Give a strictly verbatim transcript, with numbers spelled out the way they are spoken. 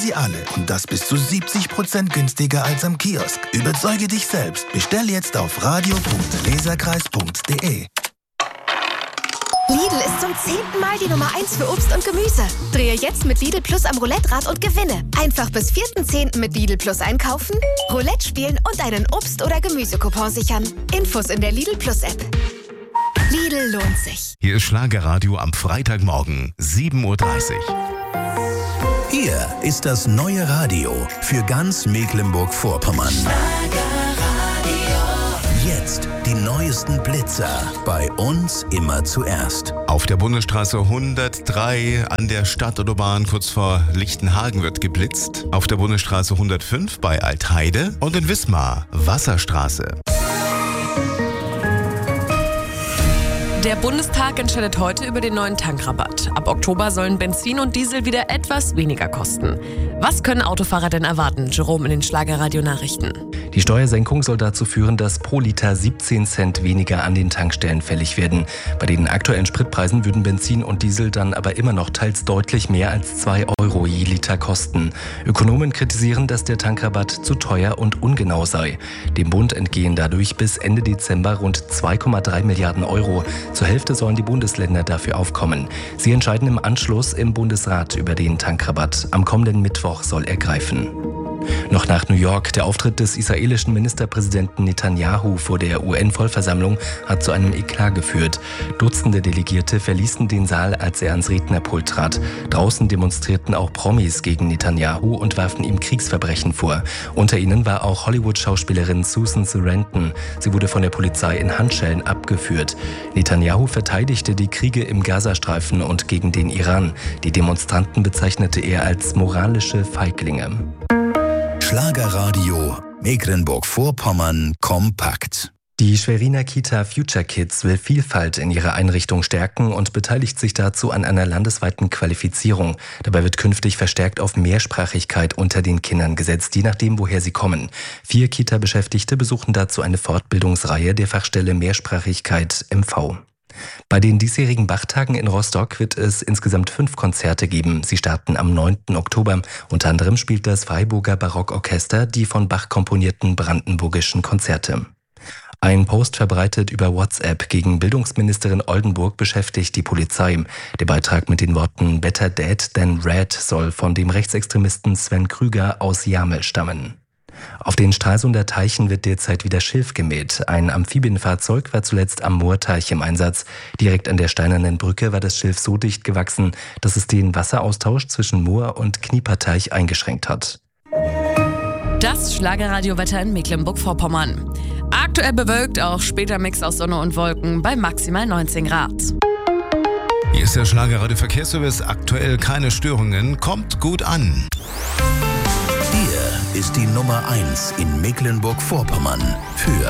sie alle und das bis zu siebzig Prozent günstiger als am Kiosk. Überzeuge dich selbst. Bestell jetzt auf radio punkt leserkreis punkt de. Lidl ist zum zehnten Mal die Nummer eins für Obst und Gemüse. Drehe jetzt mit Lidl Plus am Roulette-Rad und gewinne. Einfach bis vierten zehnten mit Lidl Plus einkaufen, Roulette spielen und einen Obst- oder Gemüsecoupon sichern. Infos in der Lidl Plus App. Lidl lohnt sich. Hier ist Schlagerradio am Freitagmorgen, sieben Uhr dreißig. Hier ist das neue Radio für ganz Mecklenburg-Vorpommern. Jetzt die neuesten Blitzer. Bei uns immer zuerst. Auf der Bundesstraße hundertdrei an der Stadtautobahn kurz vor Lichtenhagen wird geblitzt. Auf der Bundesstraße hundertfünf bei Altheide und in Wismar Wasserstraße. Der Bundestag entscheidet heute über den neuen Tankrabatt. Ab Oktober sollen Benzin und Diesel wieder etwas weniger kosten. Was können Autofahrer denn erwarten? Jerome in den Schlagerradio-Nachrichten. Die Steuersenkung soll dazu führen, dass pro Liter siebzehn Cent weniger an den Tankstellen fällig werden. Bei den aktuellen Spritpreisen würden Benzin und Diesel dann aber immer noch teils deutlich mehr als zwei Euro je Liter kosten. Ökonomen kritisieren, dass der Tankrabatt zu teuer und ungenau sei. Dem Bund entgehen dadurch bis Ende Dezember rund zwei Komma drei Milliarden Euro. Zur Hälfte sollen die Bundesländer dafür aufkommen. Sie entscheiden im Anschluss im Bundesrat über den Tankrabatt. Am kommenden Mittwoch soll er greifen. Noch nach New York. Der Auftritt des israelischen Ministerpräsidenten Netanyahu vor der U N-Vollversammlung hat zu einem Eklat geführt. Dutzende Delegierte verließen den Saal, als er ans Rednerpult trat. Draußen demonstrierten auch Promis gegen Netanyahu und warfen ihm Kriegsverbrechen vor. Unter ihnen war auch Hollywood-Schauspielerin Susan Sarandon. Sie wurde von der Polizei in Handschellen abgeführt. Netanyahu verteidigte die Kriege im Gazastreifen und gegen den Iran. Die Demonstranten bezeichnete er als moralische Feiglinge. Schlagerradio Mecklenburg-Vorpommern kompakt. Die Schweriner Kita Future Kids will Vielfalt in ihrer Einrichtung stärken und beteiligt sich dazu an einer landesweiten Qualifizierung. Dabei wird künftig verstärkt auf Mehrsprachigkeit unter den Kindern gesetzt, je nachdem, woher sie kommen. Vier Kita-Beschäftigte besuchen dazu eine Fortbildungsreihe der Fachstelle Mehrsprachigkeit M V. Bei den diesjährigen Bachtagen in Rostock wird es insgesamt fünf Konzerte geben. Sie starten am neunten Oktober. Unter anderem spielt das Freiburger Barockorchester die von Bach komponierten brandenburgischen Konzerte. Ein Post verbreitet über WhatsApp gegen Bildungsministerin Oldenburg beschäftigt die Polizei. Der Beitrag mit den Worten Better Dead than Red soll von dem Rechtsextremisten Sven Krüger aus Jamel stammen. Auf den Stralsunder Teichen wird derzeit wieder Schilf gemäht. Ein Amphibienfahrzeug war zuletzt am Moorteich im Einsatz. Direkt an der Steinernen Brücke war das Schilf so dicht gewachsen, dass es den Wasseraustausch zwischen Moor und Knieperteich eingeschränkt hat. Das Schlagerradiowetter in Mecklenburg-Vorpommern. Aktuell bewölkt, auch später Mix aus Sonne und Wolken bei maximal neunzehn Grad. Hier ist der Schlagerradio Verkehrsservice. Aktuell keine Störungen. Kommt gut an. Hier ist die Nummer eins in Mecklenburg-Vorpommern für